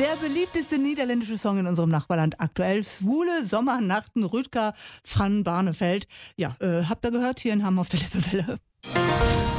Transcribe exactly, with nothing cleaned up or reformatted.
Der beliebteste niederländische Song in unserem Nachbarland aktuell. Zwoele Sommernachten, Rutger van Barneveld. Ja, äh, habt ihr gehört hier in Hamm auf der Lippewelle.